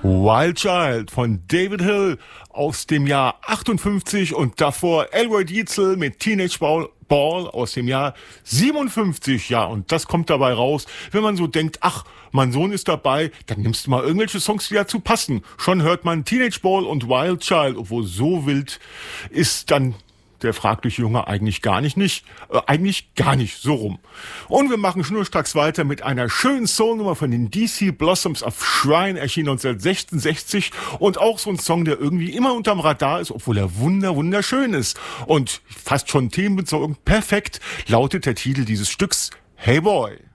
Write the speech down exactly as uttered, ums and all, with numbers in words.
Wild Child von David Hill aus dem Jahr achtundfünfzig und davor Elroy Dietzel mit Teenage Ball, Ball aus dem Jahr siebenundfünfzig. Ja, und das kommt dabei raus, wenn man so denkt, ach, mein Sohn ist dabei, dann nimmst du mal irgendwelche Songs, die dazu passen. Schon hört man Teenage Ball und Wild Child, obwohl so wild ist dann der fragliche Junge eigentlich gar nicht, nicht, äh, eigentlich gar nicht, so rum. Und wir machen schnurstracks weiter mit einer schönen Soulnummer von den D C Blossoms of Shrine, erschien neunzehnhundertsechsundsechzig und auch so ein Song, der irgendwie immer unterm Radar ist, obwohl er wunder, wunderschön ist. Und fast schon themenbezogen perfekt lautet der Titel dieses Stücks, Hey Boy.